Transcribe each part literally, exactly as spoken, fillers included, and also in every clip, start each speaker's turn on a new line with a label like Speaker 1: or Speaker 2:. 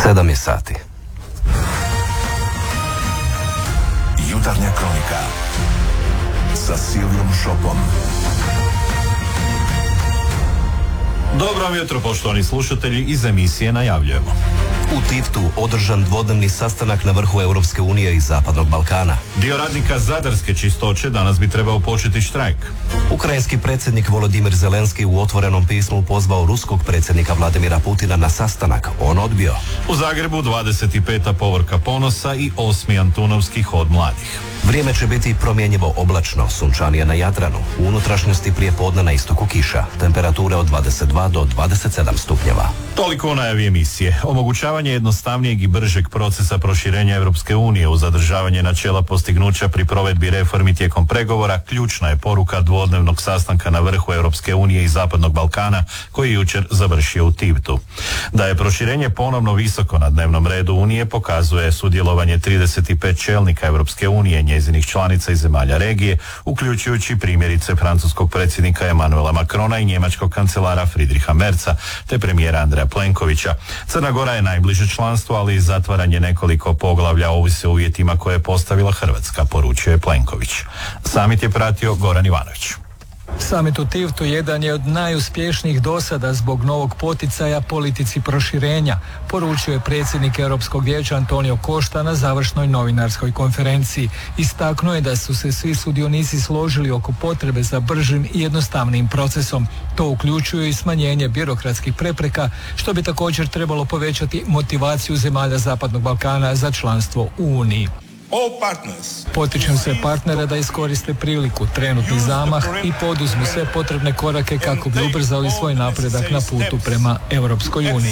Speaker 1: Sedam je sati.
Speaker 2: Jutarnja kronika sa Silvijom Šopom.
Speaker 3: Dobro vam jutro, poštovani slušatelji, iz emisije najavljujemo.
Speaker 1: U Tivtu održan dvodnevni sastanak na vrhu Europske unije i Zapadnog Balkana.
Speaker 3: Dio radnika Zadarske čistoće danas bi trebao početi štrajk.
Speaker 1: Ukrajinski predsjednik Volodimir Zelenski u otvorenom pismu pozvao ruskog predsjednika Vladimira Putina na sastanak. On odbio.
Speaker 3: U Zagrebu dvadeset peta povorka ponosa i osmi Antunovski hod mladih.
Speaker 1: Vrijeme će biti promjenjivo oblačno, sunčanije na Jadranu. U unutrašnjosti prije podne na istoku kiša. Temperature od dvadeset dva do dvadeset sedam stupnjeva.
Speaker 3: Toliko o najavi emisije. Omogućavanje jednostavnijeg i bržeg procesa proširenja Europske unije uz zadržavanje načela postignuća pri provedbi reformi tijekom pregovora ključna je poruka dvodnevnog sastanka na vrhu Europske unije i Zapadnog Balkana koji je jučer završio u Tivtu. Da je proširenje ponovno visoko na dnevnom redu Unije pokazuje sudjelovanje trideset pet čelnika Europske unije, njezinih članica i zemalja regije, uključujući primjerice francuskog predsjednika Emanuela Macrona i njemačkog kancelara Friedricha Merza, te premijera Andreja Plenkovića. Crna Gora je najbliže članstvo, ali i zatvaranje nekoliko poglavlja ovisi o uvjetima koje je postavila Hrvatska, poručio je Plenković. Samit je pratio Goran Ivanović.
Speaker 4: Samit u Tivtu jedan je od najuspješnijih dosada zbog novog poticaja politici proširenja, poručio je predsjednik Europskog vijeća Antonio Costa na završnoj novinarskoj konferenciji. Istaknuo je da su se svi sudionici složili oko potrebe za bržim i jednostavnijim procesom. To uključuje i smanjenje birokratskih prepreka, što bi također trebalo povećati motivaciju zemalja Zapadnog Balkana za članstvo u Uniji. Potičem sve partnere da iskoriste priliku, trenutni zamah i poduzmu sve potrebne korake kako bi ubrzali svoj napredak na putu prema Europskoj uniji.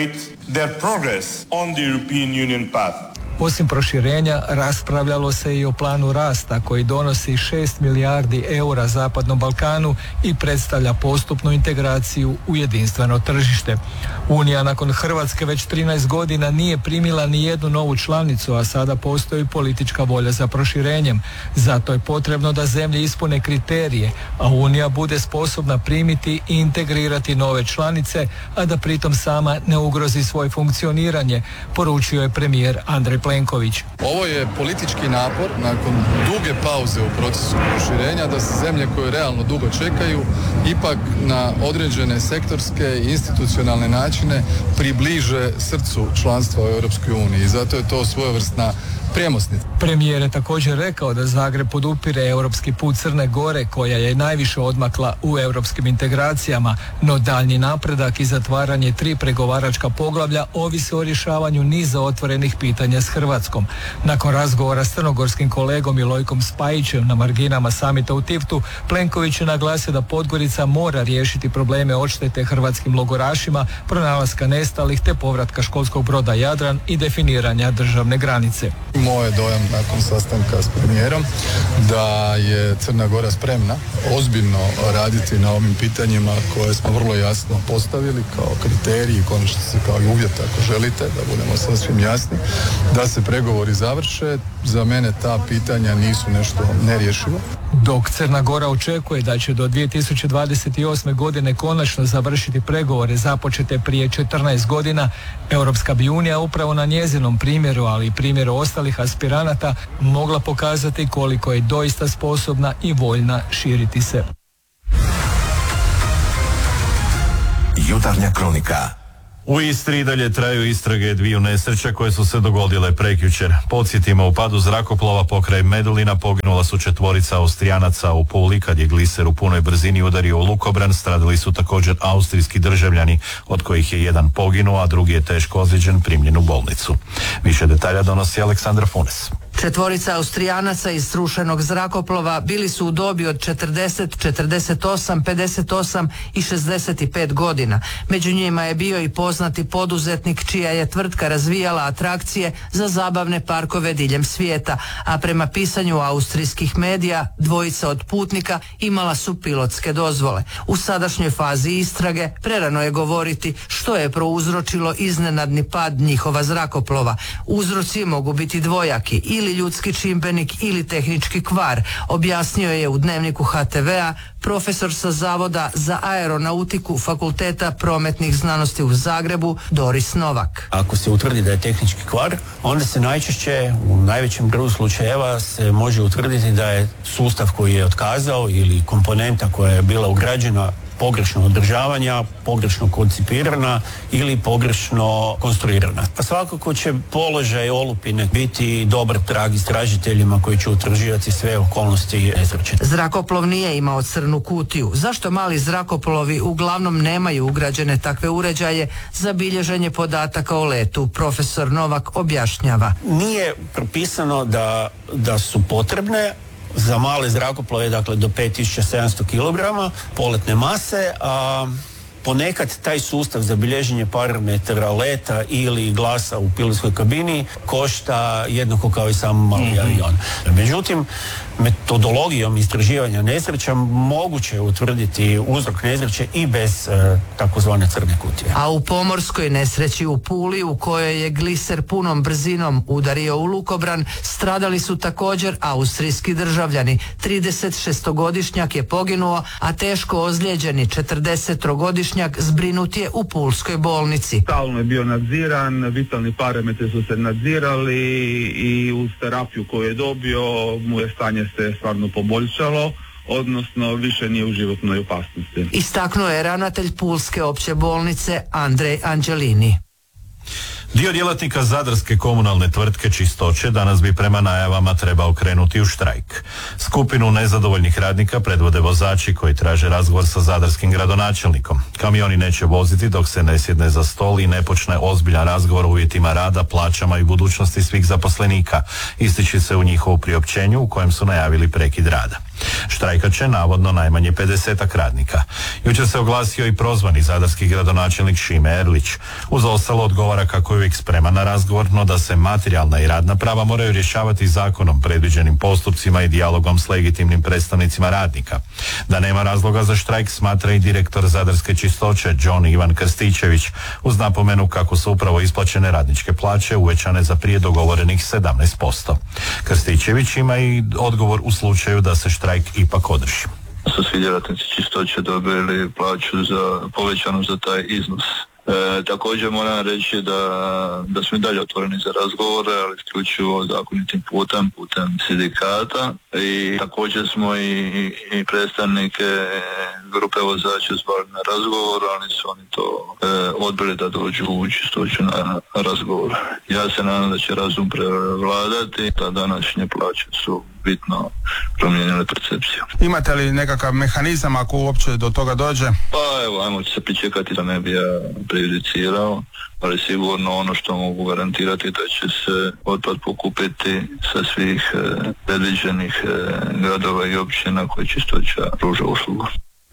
Speaker 4: Osim proširenja, raspravljalo se i o planu rasta koji donosi šest milijardi eura Zapadnom Balkanu i predstavlja postupnu integraciju u jedinstveno tržište. Unija nakon Hrvatske već trinaest godina nije primila ni jednu novu članicu, a sada postoji politička volja za proširenjem. Zato je potrebno da zemlje ispune kriterije, a Unija bude sposobna primiti i integrirati nove članice, a da pritom sama ne ugrozi svoje funkcioniranje, poručio je premijer Andrej Plenković.
Speaker 5: Ovo je politički napor nakon duge pauze u procesu proširenja da se zemlje koje realno dugo čekaju ipak na određene sektorske i institucionalne načine približe srcu članstva u Europskoj uniji i zato je to svojevrsna premosnica.
Speaker 4: Premijer je također rekao da Zagreb podupire europski put Crne Gore koja je najviše odmakla u europskim integracijama, no daljnji napredak i zatvaranje tri pregovaračka poglavlja ovise o rješavanju niza otvorenih pitanja s Hrvatskom. Nakon razgovora s crnogorskim kolegom Milojkom Spajićem na marginama samita u Tivtu, Plenković je naglasio da Podgorica mora riješiti probleme odštete hrvatskim logorašima, pronalaska nestalih te povratka školskog broda Jadran i definiranja državne granice.
Speaker 5: Moj je dojam nakon sastanka s premijerom da je Crna Gora spremna ozbiljno raditi na ovim pitanjima koje smo vrlo jasno postavili kao kriteriji, konačno se kao i uvjet ako želite, da budemo sasvim jasni, da se pregovori završe. Za mene ta pitanja nisu nešto nerješivo.
Speaker 4: Dok Crna Gora očekuje da će do dvije tisuće dvadeset osme. godine konačno završiti pregovore započete prije četrnaest godina, Europska bi unija upravo na njezinom primjeru, ali i primjeru ostalih aspiranata, mogla pokazati koliko je doista sposobna i voljna širiti se.
Speaker 2: Jutarnja kronika.
Speaker 3: U Istri dalje traju istrage dviju nesreća koje su se dogodile prekjučer. Podsjetimo, u padu zrakoplova pokraj Medulina poginula su četvorica Austrijanaca u Puli kad je gliser u punoj brzini udario u lukobran. Stradali su također austrijski državljani, od kojih je jedan poginuo, a drugi je teško ozlijeđen, primljen u bolnicu. Više detalja donosi Aleksandra Funes.
Speaker 6: Četvorica Austrijanaca iz srušenog zrakoplova bili su u dobi od četrdeset, četrdeset osam, pedeset osam i šezdeset pet godina. Među njima je bio i poznati poduzetnik čija je tvrtka razvijala atrakcije za zabavne parkove diljem svijeta, a prema pisanju austrijskih medija dvojica od putnika imala su pilotske dozvole. U sadašnjoj fazi istrage prerano je govoriti što je prouzročilo iznenadni pad njihova zrakoplova. Uzroci mogu biti dvojaki, ili ili ljudski čimbenik ili tehnički kvar, objasnio je u Dnevniku H T V-a profesor sa Zavoda za aeronautiku Fakulteta prometnih znanosti u Zagrebu Doris Novak.
Speaker 7: Ako se utvrdi da je tehnički kvar, onda se najčešće u najvećem broju slučajeva se može utvrditi da je sustav koji je otkazao ili komponenta koja je bila ugrađena pogrešno održavanja, pogrešno koncipirana ili pogrešno konstruirana. Pa svakako će položaj olupine biti dobar trag istražiteljima koji će utvrđivati sve okolnosti nesreće.
Speaker 6: Zrakoplov nije imao crnu kutiju. Zašto mali zrakoplovi uglavnom nemaju ugrađene takve uređaje za bilježenje podataka o letu? Profesor Novak objašnjava.
Speaker 7: Nije propisano da, da su potrebne za male zrakoplove, dakle do pet tisuća sedamsto kilograma poletne mase, a ponekad taj sustav za bilježenje parametara leta ili glasa u pilotskoj kabini košta jednako kao i sam mali mm-hmm. avion. Međutim, metodologijom istraživanja nesreća moguće je utvrditi uzrok nesreće i bez e, takozvane crne kutije.
Speaker 6: A u pomorskoj nesreći u Puli, u kojoj je gliser punom brzinom udario u lukobran, stradali su također austrijski državljani. tridesetšestogodišnjak je poginuo, a teško ozlijeđeni četrdesettrogodišnjak zbrinut je u pulskoj bolnici.
Speaker 8: Stalno je bio nadziran, vitalni parametri su se nadzirali i uz terapiju koju je dobio mu je stanje se stvarno poboljšalo, odnosno više nije u životnoj opasnosti.
Speaker 6: Istaknuo je ravnatelj Pulske opće bolnice Andrej Anđelini.
Speaker 3: Dio djelatnika zadarske komunalne tvrtke Čistoće danas bi prema najavama trebao krenuti u štrajk. Skupinu nezadovoljnih radnika predvode vozači koji traže razgovor sa zadarskim gradonačelnikom. Kamioni neće voziti dok se ne sjedne za stol i ne počne ozbiljan razgovor o uvjetima rada, plaćama i budućnosti svih zaposlenika, ističe se u njihovu priopćenju u kojem su najavili prekid rada. Štrajkat će navodno najmanje pedesetak radnika. Jučer se oglasio i prozvani zadarski gradonačelnik Šime Erlić. Uz ostalo odgovara kako je uvijek spreman na razgovor, no da se materijalna i radna prava moraju rješavati zakonom, predviđenim postupcima i dijalogom s legitimnim predstavnicima radnika. Da nema razloga za štrajk smatra i direktor zadarske Čistoće John Ivan Krstičević, uz napomenu kako su upravo isplaćene radničke plaće uvećane za prije dogovorenih sedamnaest posto. Krstičević ima i odgovor u slučaju da se štrajk ipak održi.
Speaker 9: Su svi djelatnici Čistoće dobili plaću za, povećanu za taj iznos. E, također moram reći da, da smo i dalje otvoreni za razgovore, ali isključivo zakonitim putem, putem sindikata, i također smo i, i predstavnike grupe vozača zvali na razgovor, ali su oni to e, odbili da dođu u Čistoću na razgovor. Ja se nadam da će razum prevladati, da današnje plaće su bitno promijenile percepciju.
Speaker 10: Imate li nekakav mehanizam ako uopće do toga dođe?
Speaker 9: Pa evo, ajmo se pričekati, da ne bi ja prejudicirao, ali sigurno ono što mogu garantirati da će se otpad pokupiti sa svih e, predviđenih e, gradova i općina koje Čistoća pruža uslugu.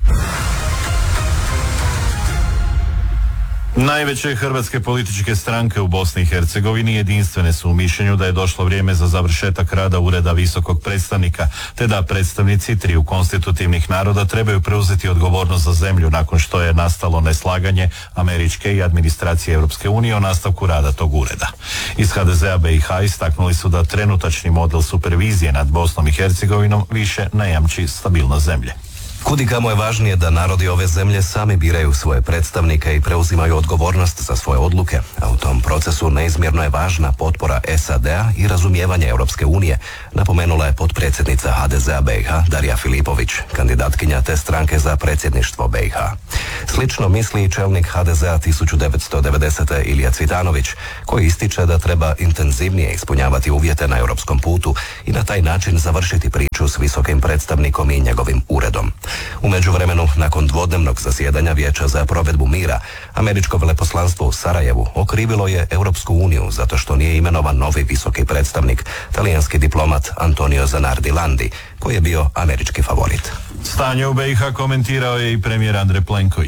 Speaker 3: Najveće hrvatske političke stranke u Bosni i Hercegovini jedinstvene su u mišljenju da je došlo vrijeme za završetak rada Ureda visokog predstavnika, te da predstavnici triju konstitutivnih naroda trebaju preuzeti odgovornost za zemlju nakon što je nastalo neslaganje američke i administracije Europske unije o nastavku rada tog ureda. Iz H D Z-a B i H istaknuli su da trenutačni model supervizije nad Bosnom i Hercegovinom više ne jamči stabilnost zemlje.
Speaker 1: Kudikamo je važnije da narodi ove zemlje sami biraju svoje predstavnike i preuzimaju odgovornost za svoje odluke, a u tom procesu neizmjerno je važna potpora S A D-a i razumijevanje Europske unije, napomenula je potpredsjednica H D Z-a B i H Darija Filipović, kandidatkinja te stranke za predsjedništvo B i H. Slično misli i čelnik H D Z-a tisuću devetsto devedesete Ilija Cvitanović, koji ističe da treba intenzivnije ispunjavati uvjete na europskom putu i na taj način završiti priču s visokim predstavnikom i njegovim uredom. U međuvremenu, nakon dvodnevnog zasjedanja Vijeća za provedbu mira, američko veleposlanstvo u Sarajevu okrivilo je Europsku uniju zato što nije imenovan novi visoki predstavnik, talijanski diplomat Antonio Zanardi Landi, koji je bio američki favorit.
Speaker 3: Stanje u B i H komentirao je i premijer Andrej Plenković.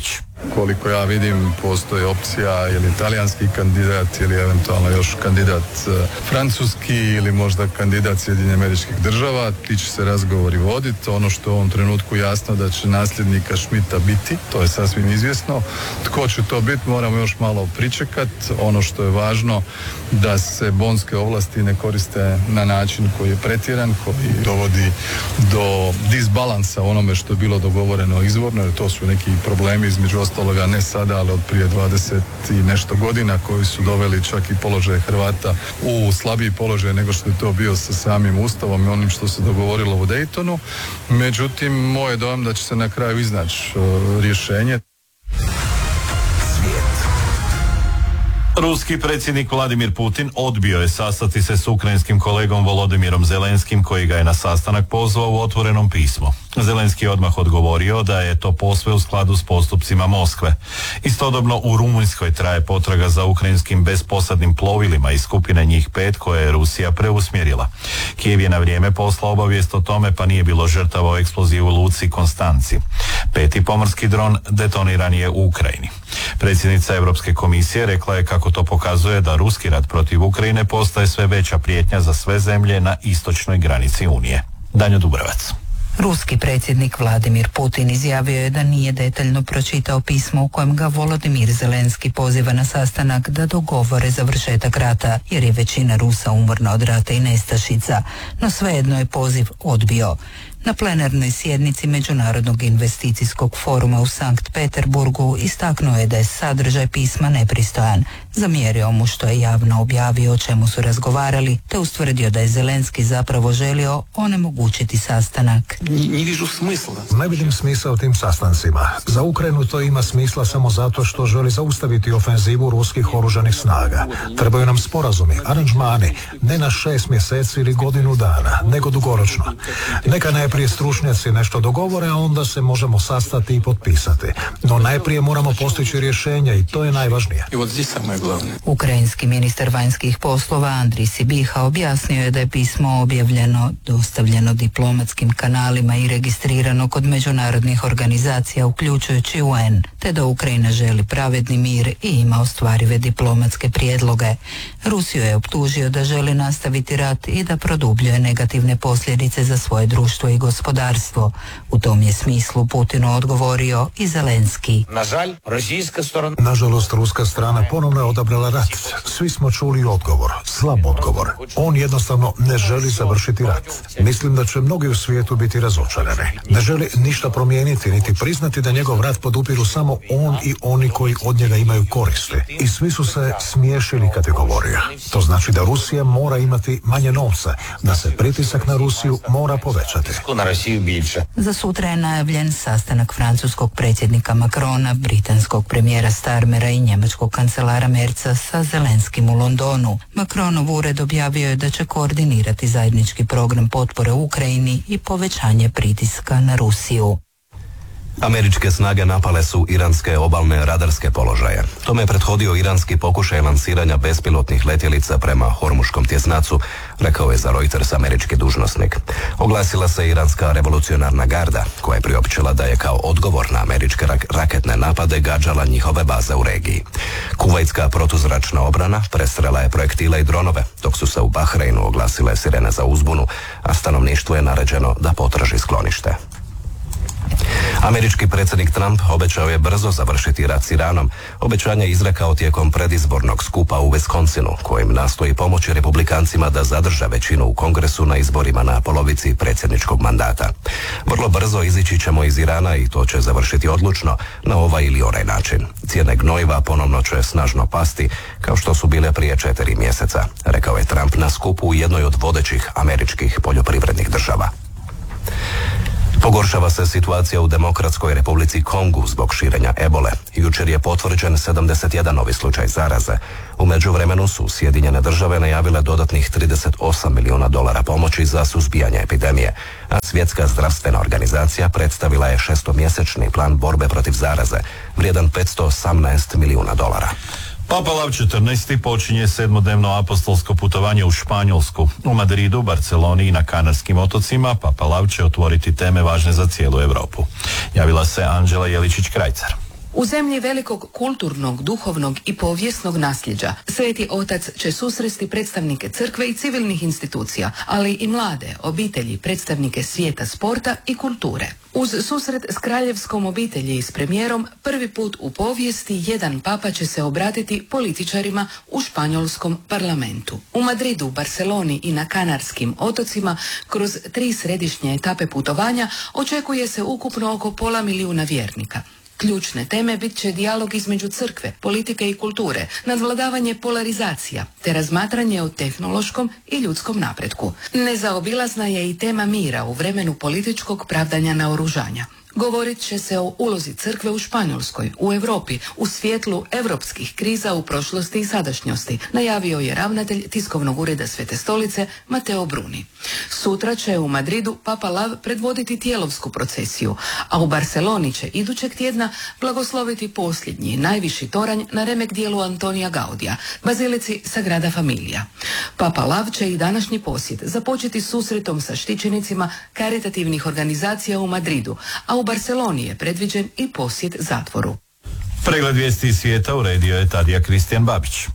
Speaker 5: Koliko ja vidim, postoji opcija ili italijanski kandidat ili eventualno još kandidat francuski ili možda kandidat Sjedinjenih Američkih Država. Ti će se razgovori voditi. Ono što je u ovom trenutku jasno da će nasljednika Schmidta biti, to je sasvim izvjesno. Tko će to biti, moramo još malo pričekati. Ono što je važno da se bonske ovlasti ne koriste na način koji je pretjeran, koji dovodi do disbalansa onome što je bilo dogovoreno izvorno, jer to su neki problemi između ostaloga ne sada, ali od prije dvadeset i nešto godina koji su doveli čak i položaj Hrvata u slabiji položaj nego što je to bio sa samim Ustavom i onim što se dogovorilo u Daytonu. Međutim, moj je dojam da će se na kraju iznaći uh, rješenje.
Speaker 3: Ruski predsjednik Vladimir Putin odbio je sastati se s ukrajinskim kolegom Volodimirom Zelenskim, koji ga je na sastanak pozvao u otvorenom pismu. Zelenski je odmah odgovorio da je to posve u skladu s postupcima Moskve. Istodobno u Rumunjskoj traje potraga za ukrajinskim bezposadnim plovilima iz skupine njih pet koje je Rusija preusmjerila. Kijev je na vrijeme poslao obavijest o tome, pa nije bilo žrtava o eksploziji u luci Konstanci. Peti pomorski dron detoniran je u Ukrajini. Predsjednica Europske komisije rekla je kako to pokazuje da ruski rat protiv Ukrajine postaje sve veća prijetnja za sve zemlje na istočnoj granici Unije. Danjo Dubrovac.
Speaker 11: Ruski predsjednik Vladimir Putin izjavio je da nije detaljno pročitao pismo u kojem ga Volodimir Zelenski poziva na sastanak da dogovore završetak rata, jer je većina Rusa umorna od rata i nestašica, no svejedno je poziv odbio. Na plenarnoj sjednici Međunarodnog investicijskog foruma u Sankt Peterburgu istaknuo je da je sadržaj pisma nepristojan. Zamjerio mu što je javno objavio o čemu su razgovarali, te ustvrdio da je Zelenski zapravo želio onemogućiti sastanak.
Speaker 12: Ne vidim smisla u tim sastancima. Za Ukrajinu to ima smisla samo zato što želi zaustaviti ofenzivu ruskih oružanih snaga. Trebaju nam sporazumi, aranžmani, ne na šest mjeseci ili godinu dana, nego dugoročno. Neka najprije stručnjaci nešto dogovore, a onda se možemo sastati i potpisati. No najprije moramo postići rješenja i to je najvažnije.
Speaker 11: Ukrajinski ministar vanjskih poslova Andrij Sibiha objasnio je da je pismo objavljeno, dostavljeno diplomatskim kanalima i registrirano kod međunarodnih organizacija uključujući U N, te da Ukrajina želi pravedni mir i ima ostvarive diplomatske prijedloge. Rusiju je optužio da želi nastaviti rat i da produbljuje negativne posljedice za svoje društvo i gospodarstvo. U tom je smislu Putinu odgovorio i Zelenski.
Speaker 12: Nažalost, ruska strana ponovno je odabrala rat. Svi smo čuli odgovor, slab odgovor. On jednostavno ne želi završiti rat. Mislim da će mnogi u svijetu biti razočarani. Ne želi ništa promijeniti, niti priznati da njegov rat podupiru samo on i oni koji od njega imaju koristi. I svi su se smiješili kad je govorio. To znači da Rusija mora imati manje novca, da se pritisak na Rusiju mora povećati.
Speaker 11: Za sutra je najavljen sastanak francuskog predsjednika Macrona, britanskog premijera Starmera i njemačkog kancelara Merca sa Zelenskim u Londonu. Macronov ured objavio je da će koordinirati zajednički program potpore Ukrajini i povećanje pritiska na Rusiju.
Speaker 1: Američke snage napale su iranske obalne radarske položaje. Tome je prethodio iranski pokušaj lansiranja bespilotnih letjelica prema Hormuškom tjesnacu, rekao je za Reuters američki dužnosnik. Oglasila se iranska revolucionarna garda, koja je priopćila da je kao odgovor na američke rak- raketne napade gađala njihove baze u regiji. Kuvajtska protuzračna obrana prestrela je projektile i dronove, dok su se u Bahreinu oglasile sirene za uzbunu, a stanovništvu je naređeno da potraži sklonište. Američki predsjednik Trump obećao je brzo završiti rat s Iranom. Obećanje je izrekao tijekom predizbornog skupa u Wisconsinu, kojim nastoji pomoći republikancima da zadrže većinu u Kongresu na izborima na polovici predsjedničkog mandata. Vrlo brzo izići ćemo iz Irana i to će završiti odlučno na ovaj ili onaj način. Cijene gnojiva ponovno će snažno pasti, kao što su bile prije četiri mjeseca, rekao je Trump na skupu u jednoj od vodećih američkih poljoprivrednih država. Pogoršava se situacija u Demokratskoj Republici Kongu zbog širenja ebole. Jučer je potvrđen sedamdeset jedan novi slučaj zaraze. U međuvremenu su Sjedinjene države najavile dodatnih trideset osam milijuna dolara pomoći za suzbijanje epidemije, a Svjetska zdravstvena organizacija predstavila je šestomjesečni plan borbe protiv zaraze, vrijedan petsto osamnaest milijuna dolara.
Speaker 3: Papa Lav četrnaesti počinje sedmodnevno apostolsko putovanje u Španjolsku. U Madridu, Barceloni i na Kanarskim otocima Papa Lav će otvoriti teme važne za cijelu Europu. Javila se Anđela Jeličić-Krajcar.
Speaker 13: U zemlji velikog kulturnog, duhovnog i povijesnog nasljeđa, Sveti Otac će susresti predstavnike crkve i civilnih institucija, ali i mlade, obitelji, predstavnike svijeta sporta i kulture. Uz susret s kraljevskom obitelji i s premijerom, prvi put u povijesti jedan papa će se obratiti političarima u španjolskom parlamentu. U Madridu, Barceloni i na Kanarskim otocima kroz tri središnje etape putovanja očekuje se ukupno oko pola milijuna vjernika. Ključne teme bit će dijalog između crkve, politike i kulture, nadvladavanje polarizacija, te razmatranje o tehnološkom i ljudskom napretku. Nezaobilazna je i tema mira u vremenu političkog pravdanja naoružanja. Govorit će se o ulozi crkve u Španjolskoj, u Europi, u svjetlu europskih kriza u prošlosti i sadašnjosti, najavio je ravnatelj tiskovnog ureda Svete stolice Mateo Bruni. Sutra će u Madridu Papa Lav predvoditi tijelovsku procesiju, a u Barceloni će idućeg tjedna blagosloviti posljednji, najviši toranj na remek dijelu Antonija Gaudija, bazilici Sagrada Familia. Papa Lav će i današnji posjet započeti susretom sa štićenicima karitativnih organizacija u Madridu, a u Barceloni je predviđen i posjet zatvoru.
Speaker 3: Pregled vijesti iz svijeta uredio je Tadija Kristijan Babić.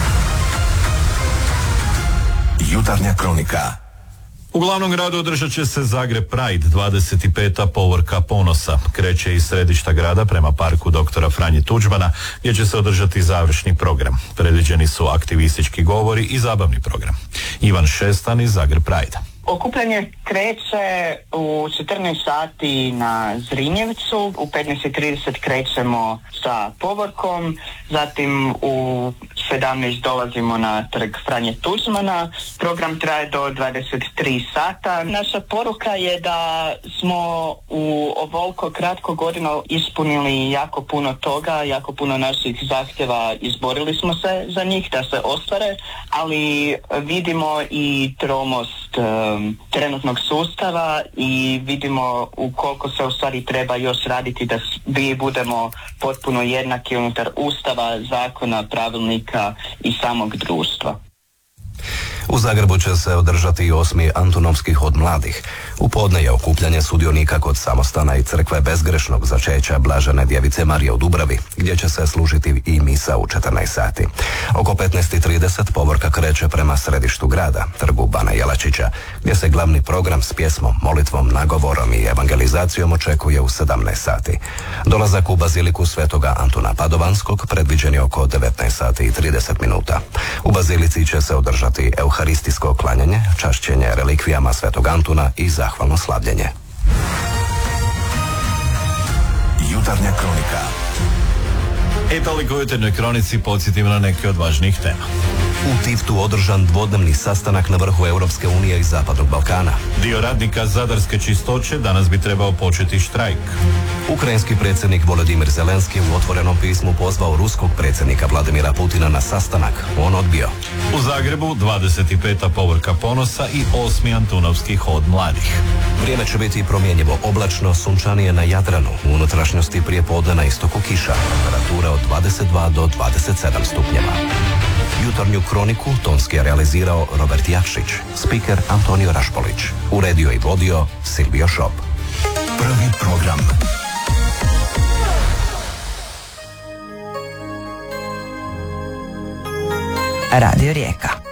Speaker 2: Jutarnja kronika.
Speaker 3: U glavnom gradu održat će se Zagreb Pride, dvadeset peta povorka ponosa. Kreće iz središta grada prema parku doktora Franje Tuđmana, gdje će se održati završni program. Predviđeni su aktivistički govori i zabavni program. Ivan Šestan iz Zagreb Pride.
Speaker 14: Okupljanje kreće u četrnaest sati na Zrinjevcu, u petnaest i trideset krećemo sa povorkom, zatim u sedamnaest dolazimo na trg Franje Tuđmana. Program traje do dvadeset tri sata. Naša poruka je da smo u ovoliko kratko godinu ispunili jako puno toga, jako puno naših zahtjeva, izborili smo se za njih da se ostvare, ali vidimo i tromost um, trenutnog sustava i vidimo u koliko se u stvari treba još raditi da svi budemo potpuno jednaki unutar ustava, zakona, pravilnika i samog društva.
Speaker 1: U Zagrebu će se održati i osmi Antunovski hod mladih. U podne je okupljanje sudionika kod samostana i crkve bezgrešnog začeća Blažene djevice Marije u Dubravi, gdje će se služiti i misa u četrnaest sati. Oko petnaest i trideset povorka kreće prema središtu grada, trgu Bana Jelačića, gdje se glavni program s pjesmom, molitvom, nagovorom i evangelizacijom očekuje u sedamnaest sati. Dolazak u baziliku Svetoga Antuna Padovanskog predviđen je oko devetnaest sati i trideset minuta. U bazilici će se održati euharistijsko klanjanje, čašćenje relikvijama Svetog Antuna i zahvalno slavljenje.
Speaker 2: Jutarnja kronika.
Speaker 3: I toliko u jutarnjoj kronici, podsjetimo na neke od važnijih tema.
Speaker 1: U Tiftu održan dvodnevni sastanak na vrhu Europske unije i Zapadnog Balkana.
Speaker 3: Dio radnika Zadarske čistoće danas bi trebao početi štrajk.
Speaker 1: Ukrajinski predsjednik Volodimir Zelenski u otvorenom pismu pozvao ruskog predsjednika Vladimira Putina na sastanak. On odbio.
Speaker 3: U Zagrebu dvadeset peta povorka ponosa i osmi Antunovski hod mladih.
Speaker 1: Vrijeme će biti promjenjivo, oblačno, sunčanije na Jadranu, u unutrašnjosti prije podne na istoku kiša, temperatura od dvadeset dva do dvadeset sedam stupnjeva. Jutarnju kroniku tonski je realizirao Robert Jakšić, spiker Antonio Rašpolić, uredio i vodio Silvio Šop.
Speaker 2: Prvi program.
Speaker 11: Radio Rijeka.